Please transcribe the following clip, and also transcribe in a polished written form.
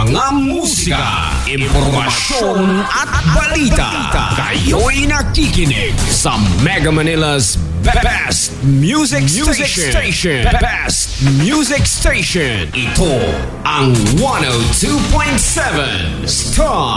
mga musika, impormasyon at balita. Kayo'y nakikinig sa Mega Manila's Best Music Station. Best Music Station. Ito ang 102.7 Star